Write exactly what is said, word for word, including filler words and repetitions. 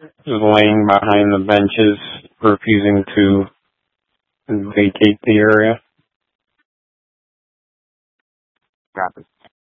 just laying behind the benches, refusing to vacate the area. Copy.